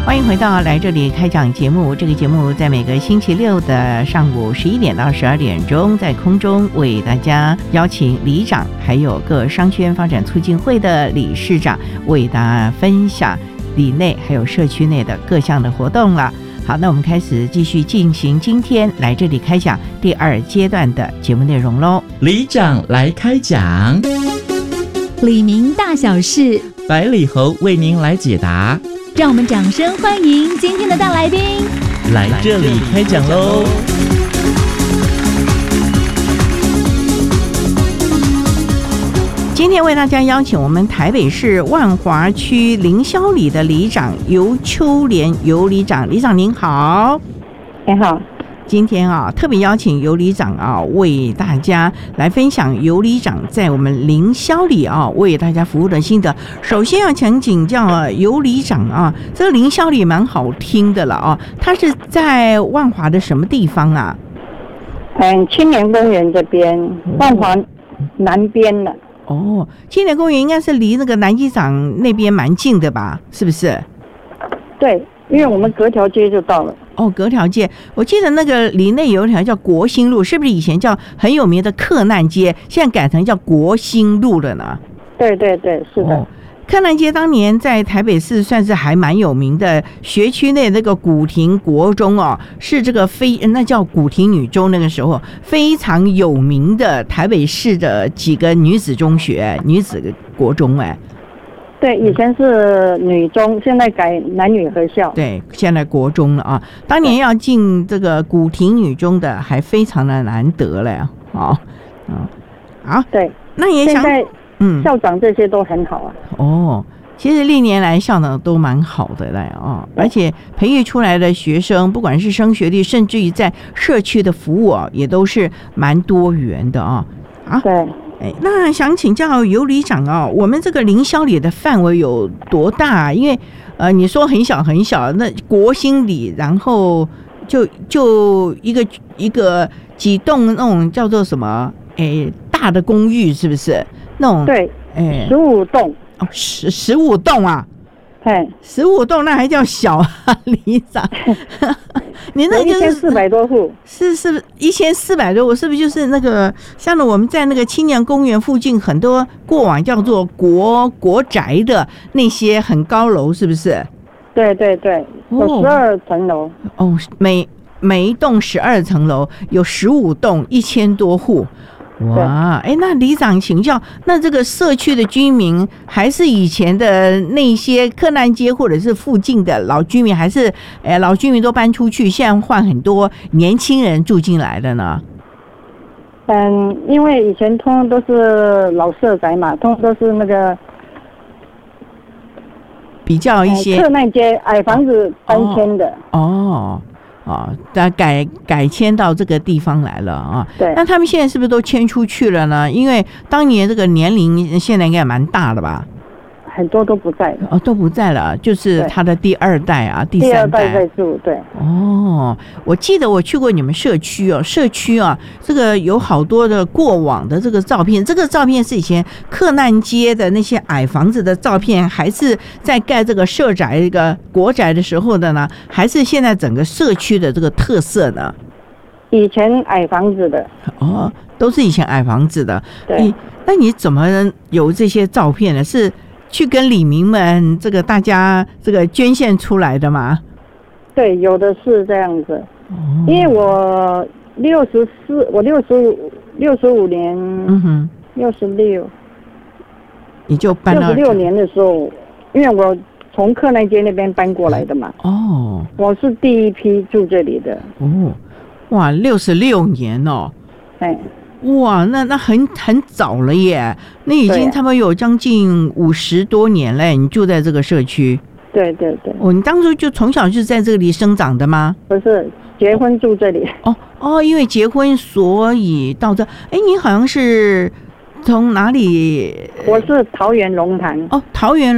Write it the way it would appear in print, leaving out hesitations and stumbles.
欢迎回到来这里开讲节目。这个节目在每个星期六的上午11点到12点钟，在空中为大家邀请里长，还有各商圈发展促进会的理事长，为大家分享里内还有社区内的各项的活动了。好，那我们开始继续进行今天来这里开讲第2阶段的节目内容喽。 里长来开讲， 里民大小事， 百里侯为您来解答。 让我们掌声欢迎今天的大来宾， 来这里开讲喽！ 今天为大家邀请我们台北市万华区凌霄里的里长尤秋莲尤里长，里长您好。 你好。 今天特别邀请尤里长为大家来分享尤里长在我们凌霄里为大家服务的心得。首先要请教尤里长这个凌霄里蛮好听的了它是在万华的什么地方啊？ 青年公园这边，万华南边的。 青年公园应该是离那个南机场那边蛮近的吧？是不是？ 对，因为我们隔条街就到了。 隔条街，我记得那个里内有一条叫国兴路，是不是以前叫很有名的克难街，现在改成叫国兴路了呢？ 对对对，是的。 克难街当年在台北市算是还蛮有名的，学区内那个古亭国中是这个那叫古亭女中，那个时候非常有名的台北市的几个女子中学、女子国中对，以前是女中，现在改男女合校。 对，现在国中了当年要进这个古亭女中的还非常的难得了好， 对， 那也想现在校长这些都很好其实历年来校长都蛮好的嘞而且培育出来的学生，不管是升学率，甚至于在社区的服务也都是蛮多元的对。 那想请教尤里长我们这个凌霄里的范围有多大？因为你说很小很小，那国兴里，然后就一个几栋那种叫做什么大的公寓，是不是？那种对，15栋 15栋15栋那还叫小里长？你那就是 1400多户， 是1400多户，是不是就是那个像我们在那个青年公园附近很多过往叫做国宅的那些很高楼，是不是？ 对对对，有12层楼每一栋12层楼，有15栋1000多户。哇，那里长请教，那这个社区的居民还是以前的那些克难街或者是附近的老居民，还是老居民都搬出去，现在换很多年轻人住进来的呢？ 因为以前通通都是老社宅嘛，通通都是那个比较一些克难街矮房子搬迁的。 大家改迁到这个地方来了对， 那他们现在是不是都迁出去了呢？因为当年这个年龄现在应该蛮大了吧？ 很多都不在了都不在了，就是他的第2代第3代在住。对我记得我去过你们社区这个有好多的过往的这个照片，这个照片是以前克难街的那些矮房子的照片，还是在盖这个社宅一个国宅的时候的呢？还是现在整个社区的这个特色呢？ 以前矮房子的都是以前矮房子的。 对， 那你怎么有这些照片呢？是去跟里民们这个大家这个捐献出来的吗？ 对，有的是这样子。因为我65年66， 你就搬到 66年的时候，因为我从克难街那边搬过来的嘛。我是第一批住这里的。 哇，66年哇，那很早了耶，那已经差不多有将近50多年了，你住在这个社区。 对对对。 你当初就从小就在这里生长的吗？ 不是，结婚住这里。 因为结婚所以到这。你好像是从哪里？ 我是桃园龙潭。 桃园